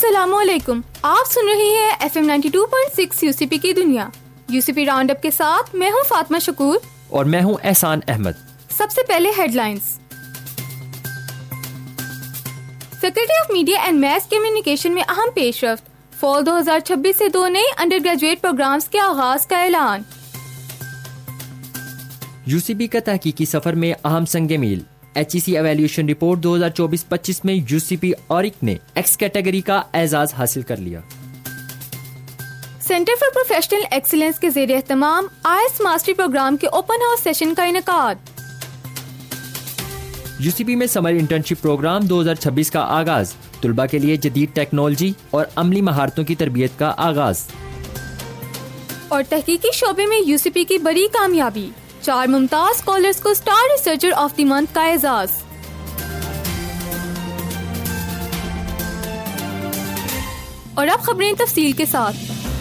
السلام علیکم، آپ سن رہے ہیں FM 92.6 UCP کی دنیا، UCP راؤنڈ اپ کے ساتھ میں ہوں فاطمہ شکور اور میں ہوں احسان احمد۔ سب سے پہلے head lines. Faculty of media and mass communication میں اہم پیش رفت، فال 2026 سے 2 نئے انڈر گریجویٹ پروگرامز کے آغاز کا اعلان۔ UCP کا تحقیقی سفر میں اہم سنگ میل، HEC ایویلیوشن رپورٹ 2024-25 میں UCP اورک نے ایکس کیٹیگری کا اعزاز حاصل کر لیا۔ سینٹر فار پروفیشنل ایکسیلنس کے زیر اہتمام IS ماسٹری پروگرام کے اوپن ہاؤس سیشن کا انعقاد۔ UCP میں سمر انٹرنشپ پروگرام 2026 کا آغاز، طلباء کے لیے جدید ٹیکنالوجی اور عملی مہارتوں کی تربیت کا آغاز۔ اور تحقیقی شعبے میں UCP کی بڑی کامیابی، 4 ممتاز اسکالرز کو star researcher of the month کا اعزاز۔ اور اب خبریں تفصیل کے ساتھ۔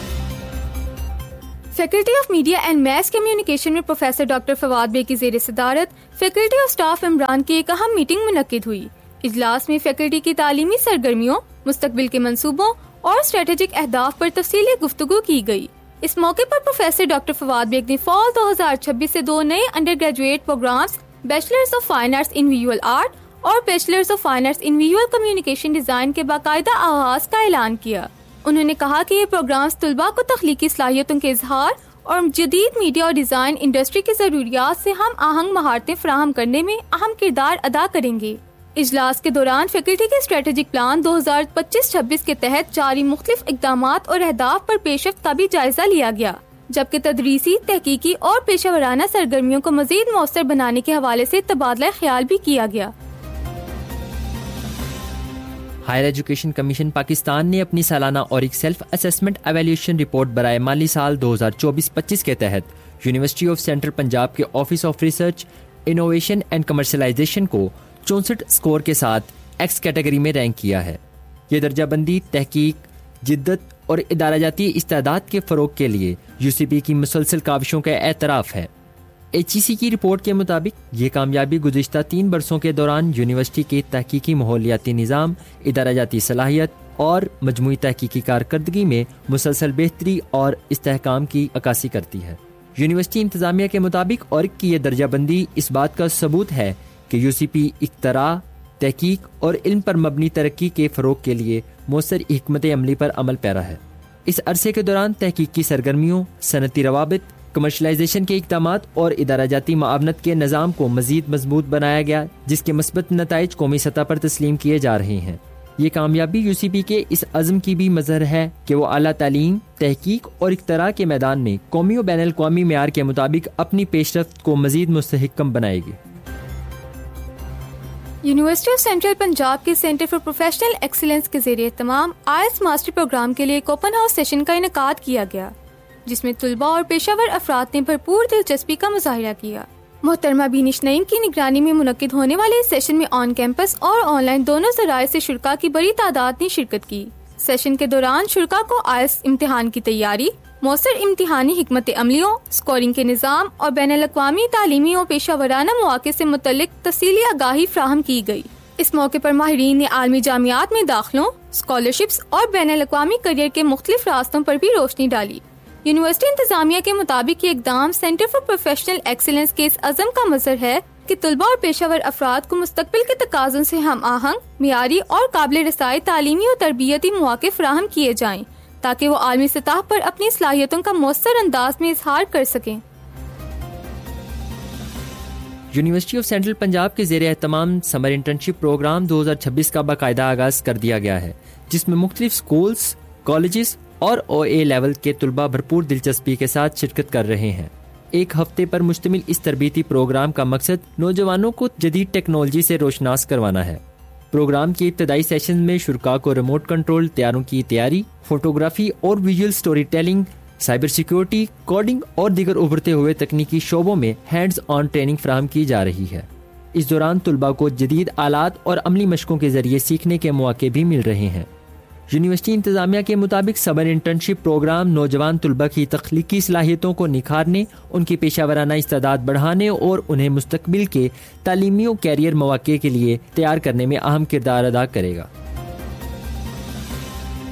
Faculty of media and mass communication میں پروفیسر ڈاکٹر فواد بے کی زیر صدارت فیکلٹی آف اسٹاف ممبران کی ایک اہم میٹنگ منعقد ہوئی۔ اجلاس میں فیکلٹی کی تعلیمی سرگرمیوں، مستقبل کے منصوبوں اور اسٹریٹجک اہداف پر تفصیلی گفتگو کی گئی۔ اس موقع پر پروفیسر ڈاکٹر فواد بیگ نے فال 2026 سے 2 نئے under graduate programmes, bachelors of fine arts in visual art اور bachelors of fine arts in visual communication design کے باقاعدہ آغاز کا اعلان کیا۔ انہوں نے کہا کہ یہ پروگرامز طلباء کو تخلیقی صلاحیتوں کے اظہار اور جدید میڈیا اور ڈیزائن انڈسٹری کی ضروریات سے ہم آہنگ مہارتیں فراہم کرنے میں اہم کردار ادا کریں گے۔ اجلاس کے دوران فیکلٹی کے اسٹریٹجک پلان 2025-26 کے تحت جاری مختلف اقدامات اور اہداف پر پیش رفت کا بھی جائزہ لیا گیا، جبکہ تدریسی، تحقیقی اور پیشہ ورانہ سرگرمیوں کو مزید مؤثر بنانے کے حوالے سے تبادلہ خیال بھی کیا گیا۔ ہائر ایجوکیشن کمیشن پاکستان نے اپنی سالانہ اورک سیلف اسیسمنٹ ایویلیوشن رپورٹ برائے مالی سال 2024-25 کے تحت یونیورسٹی آف سینٹرل پنجاب کے office of research, innovation and commercialisation کو 64 اسکور کے ساتھ ایکس کیٹیگری میں رینک کیا ہے۔ یہ درجہ بندی تحقیق، جدت اور ادارہ جاتی استعداد کے فروغ کے لیے UCP کی مسلسل کاوشوں کا اعتراف ہے۔ HEC کی رپورٹ کے مطابق یہ کامیابی گزشتہ 3 برسوں کے دوران یونیورسٹی کے تحقیقی ماحولیاتی نظام، ادارہ جاتی صلاحیت اور مجموعی تحقیقی کارکردگی میں مسلسل بہتری اور استحکام کی عکاسی کرتی ہے۔ یونیورسٹی انتظامیہ کے مطابق اورک کی یہ درجہ بندی اس بات کا ثبوت ہے کہ UCP اختراع، تحقیق اور علم پر مبنی ترقی کے فروغ کے لیے مؤثر حکمت عملی پر عمل پیرا ہے۔ اس عرصے کے دوران تحقیقی سرگرمیوں، صنعتی روابط، کمرشلائزیشن کے اقدامات اور ادارہ جاتی معاونت کے نظام کو مزید مضبوط بنایا گیا، جس کے مثبت نتائج قومی سطح پر تسلیم کیے جا رہے ہیں۔ یہ کامیابی UCP کے اس عزم کی بھی مظہر ہے کہ وہ اعلیٰ تعلیم، تحقیق اور اختراع کے میدان میں قومی و بین الاقوامی معیار کے مطابق اپنی پیش رفت کو مزید مستحکم بنائے گی۔ یونیورسٹی آف سینٹرل پنجاب کے سینٹر فار پروفیشنل ایکسیلنس کے زیر اہتمام IS ماسٹری پروگرام کے لیے ایک اوپن ہاؤس سیشن کا انعقاد کیا گیا، جس میں طلباء اور پیشہ ور افراد نے بھرپور دلچسپی کا مظاہرہ کیا۔ محترمہ بینش نعیم کی نگرانی میں منعقد ہونے والے اس سیشن میں آن کیمپس اور آن لائن دونوں ذرائع سے شرکاء کی بڑی تعداد نے شرکت کی۔ سیشن کے دوران شرکاء کو IS امتحان کی تیاری، مؤثر امتحانی حکمت عملیوں، اسکورنگ کے نظام اور بین الاقوامی تعلیمی اور پیشہ ورانہ مواقع سے متعلق تفصیلی آگاہی فراہم کی گئی۔ اس موقع پر ماہرین نے عالمی جامعات میں داخلوں، اسکالرشپس اور بین الاقوامی کیریئر کے مختلف راستوں پر بھی روشنی ڈالی۔ یونیورسٹی انتظامیہ کے مطابق یہ اقدام سینٹر فار پروفیشنل ایکسیلنس کے اس عزم کا مظہر ہے کہ طلباء اور پیشہ ور افراد کو مستقبل کے تقاضوں سے ہم آہنگ، معیاری اور قابل رسائی تعلیمی اور تربیتی مواقع فراہم کیے جائیں تاکہ وہ عالمی سطح پر اپنی صلاحیتوں کا مؤثر انداز میں اظہار کر سکیں۔ یونیورسٹی آف سینٹرل پنجاب کے زیر اہتمام سمر انٹرنشپ پروگرام 2026 کا باقاعدہ آغاز کر دیا گیا ہے، جس میں مختلف سکولز، کالجز اور OA لیول کے طلباء بھرپور دلچسپی کے ساتھ شرکت کر رہے ہیں۔ ایک ہفتے پر مشتمل اس تربیتی پروگرام کا مقصد نوجوانوں کو جدید ٹیکنالوجی سے روشناس کروانا ہے۔ پروگرام کی ابتدائی سیشن میں شرکاء کو ریموٹ کنٹرول طیاروں کی تیاری، فوٹوگرافی اور visual story telling, cyber security, coding اور دیگر ابھرتے ہوئے تکنیکی شعبوں میں ہینڈز آن ٹریننگ فراہم کی جا رہی ہے۔ اس دوران طلباء کو جدید آلات اور عملی مشقوں کے ذریعے سیکھنے کے مواقع بھی مل رہے ہیں۔ یونیورسٹی انتظامیہ کے مطابق سمر انٹرنشپ پروگرام نوجوان طلباء کی تخلیقی صلاحیتوں کو نکھارنے، ان کی پیشہ ورانہ استعداد بڑھانے اور انہیں مستقبل کے تعلیمی و کیریئر مواقع کے لیے تیار کرنے میں اہم کردار ادا کرے گا۔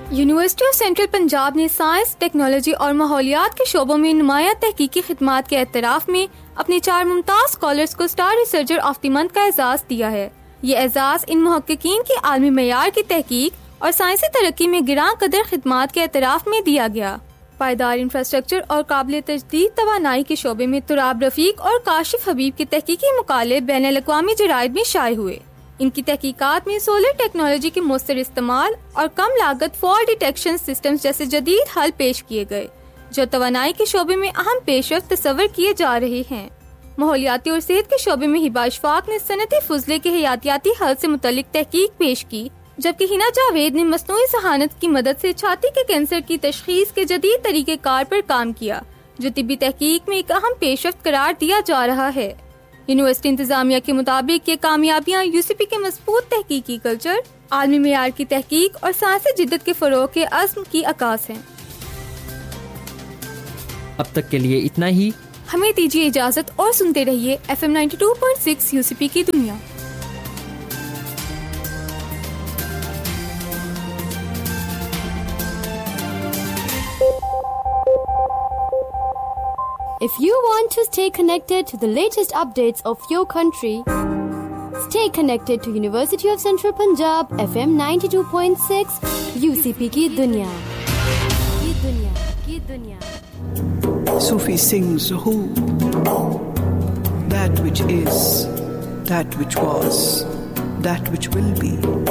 یونیورسٹی آف سینٹرل پنجاب نے سائنس، ٹیکنالوجی اور ماحولیات کے شعبوں میں نمایاں تحقیقی خدمات کے اعتراف میں اپنے 4 ممتاز اسکالرس کو star researcher of the month کا اعزاز دیا ہے۔ یہ اعزاز ان محققین کی عالمی معیار کی تحقیق اور سائنسی ترقی میں گراں قدر خدمات کے اعتراف میں دیا گیا۔ پائیدار انفراسٹرکچر اور قابل تجدید توانائی کے شعبے میں تراب رفیق اور کاشف حبیب کے تحقیقی مقالے بین الاقوامی جرائد میں شائع ہوئے۔ ان کی تحقیقات میں سولر ٹیکنالوجی کے مؤثر استعمال اور کم لاگت فال ڈیٹیکشن سسٹمز جیسے جدید حل پیش کیے گئے، جو توانائی کے شعبے میں اہم پیش رفت تصور کیے جا رہے ہیں۔ ماحولیاتی اور صحت کے شعبے میں ہبا اشفاق نے صنعتی فضلے کے حیاتیاتی حل سے متعلق تحقیق پیش کی، جبکہ ہنا جاوید نے مصنوعی ذہانت کی مدد سے چھاتی کے کینسر کی تشخیص کے جدید طریقہ کار پر کام کیا، جو طبی تحقیق میں ایک اہم پیش رفت قرار دیا جا رہا ہے۔ یونیورسٹی انتظامیہ کے مطابق یہ کامیابیاں UCP کے مضبوط تحقیقی کلچر، عالمی معیار کی تحقیق اور سائنسی جدت کے فروغ کے عزم کی عکاس ہیں۔ اب تک کے لیے اتنا ہی، ہمیں دیجیے اجازت اور سنتے رہیے FM 92.6 UCP کی دنیا۔ If you want to stay connected to the latest updates of your country, stay connected to University of Central Punjab FM 92.6 UCP کی دنیا کی دنیا۔ Sufi sings who, that which is, that which was, that which will be.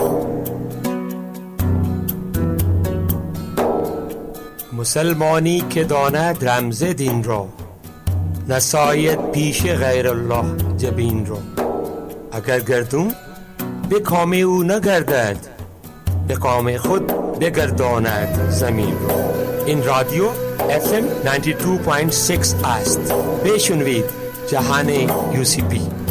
مسلمانی که داند رمز دین را، نساید پیش غیر الله جبین را. اگر گردون به کام او نگردد، به کام خود بگرداند زمین را. این رادیو FM 92.6 است. بشنوید جهان UCP.